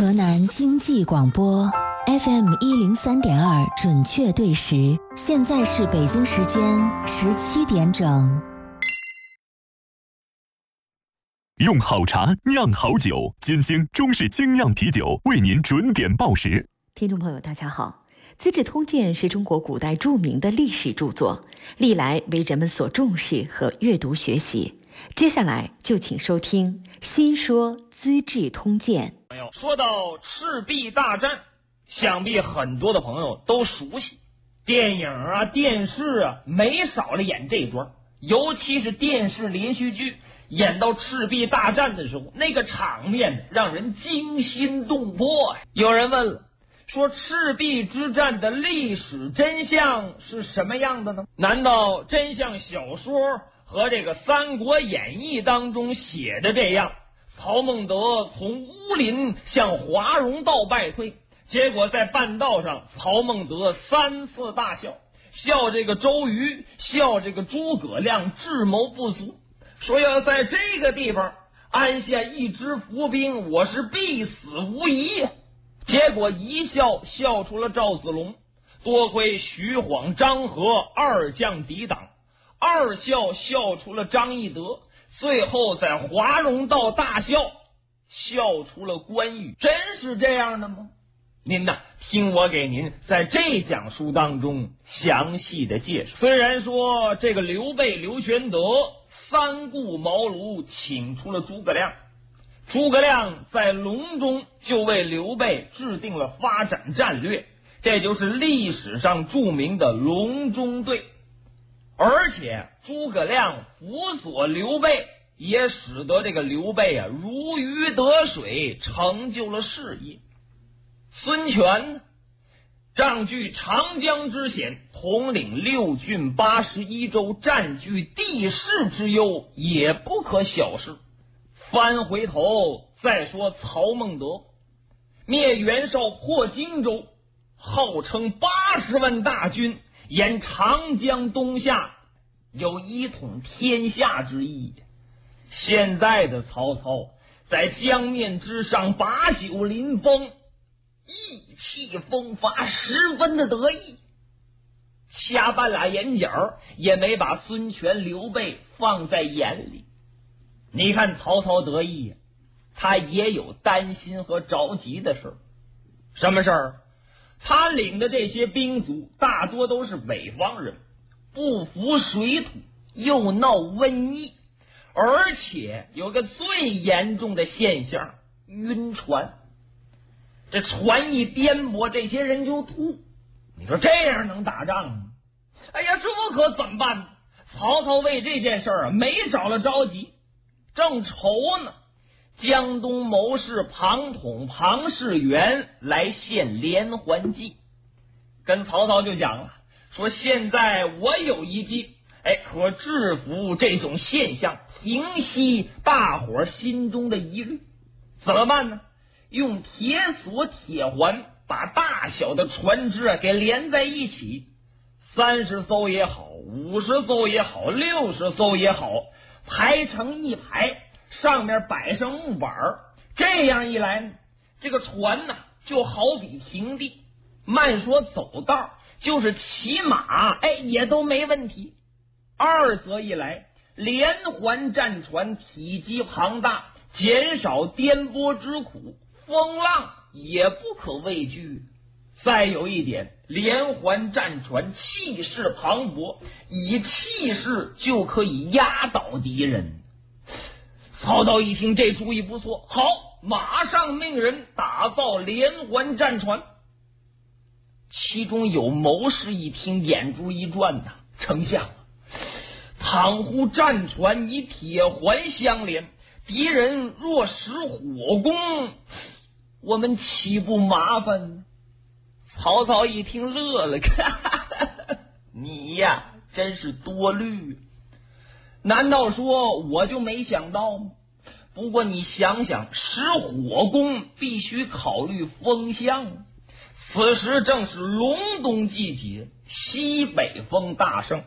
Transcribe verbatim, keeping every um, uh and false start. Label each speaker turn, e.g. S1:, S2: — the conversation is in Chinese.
S1: 河南经济广播 F M 一零三点二准确对时，现在是北京时间十七点整。
S2: 用好茶酿好酒，金星中式精酿啤酒为您准点报时。
S3: 听众朋友大家好，《资治通鉴》是中国古代著名的历史著作，历来为人们所重视和阅读学习。接下来就请收听《新说资治通鉴》。
S4: 说到赤壁大战，想必很多的朋友都熟悉，电影啊、电视啊没少了演这一段，尤其是电视连续剧演到赤壁大战的时候，那个场面让人惊心动魄。有人问了，说赤壁之战的历史真相是什么样的呢？难道真像小说和这个《三国演义》当中写的这样，曹孟德从乌林向华容道败退，结果在半道上曹孟德三次大笑，笑这个周瑜，笑这个诸葛亮智谋不足，说要在这个地方安下一支伏兵，我是必死无疑。结果一笑笑出了赵子龙，多亏徐晃、张合二将抵挡，二笑笑出了张翼德，最后在华容道大笑笑出了关羽。真是这样的吗？您呐，听我给您在这讲书当中详细的介绍。虽然说这个刘备刘玄德三顾茅庐请出了诸葛亮，诸葛亮在隆中就为刘备制定了发展战略，这就是历史上著名的隆中对。而且诸葛亮辅佐刘备，也使得这个刘备啊如鱼得水，成就了事业。孙权占据长江之险，统领六郡八十一州，占据地势之优，也不可小视。翻回头再说曹孟德灭袁绍破荆州，号称八十万大军沿长江东下，有一统天下之意。现在的曹操在江面之上把酒临风，意气风发，十分的得意，掐半拉眼角也没把孙权刘备放在眼里。你看曹操得意，他也有担心和着急的事儿。什么事儿？他领的这些兵卒大多都是北方人，不服水土，又闹瘟疫，而且有个最严重的现象，晕船。这船一颠簸，这些人就吐。你说这样能打仗吗？哎呀，这可怎么办呢？曹操为这件事儿啊没少了着急，正愁呢。江东谋士庞统、庞士元来献连环计，跟曹操就讲了，说现在我有一计，哎，可制服这种现象，平息大伙心中的疑虑。怎么办呢？用铁索铁环把大小的船只啊给连在一起，三十艘也好，五十艘也好，六十艘也好，排成一排，上面摆上木板，这样一来呢，这个船呢就好比平地，慢说走道，就是骑马，哎，也都没问题。二则一来，连环战船体积庞大，减少颠簸之苦，风浪也不可畏惧。再有一点，连环战船气势磅礴，以气势就可以压倒敌人。曹操一听这主意不错，好，马上命人打造连环战船。其中有谋士一听，眼珠一转呐，丞相，倘乎战船以铁环相连，敌人若使火攻，我们岂不麻烦呢？曹操一听乐了，你呀真是多虑，难道说我就没想到吗？不过你想想，使火攻必须考虑风向，此时正是隆冬季节，西北风大盛，